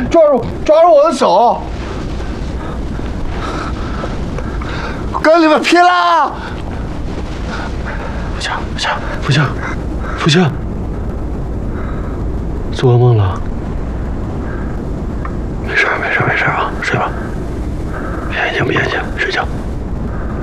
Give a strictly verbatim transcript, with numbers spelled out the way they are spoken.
抓住抓住我的手！跟你们拼了！ 福清，福清，福清，福清，做噩梦了？没事，没事，没事啊，睡吧。闭眼睛，闭眼睛，睡觉。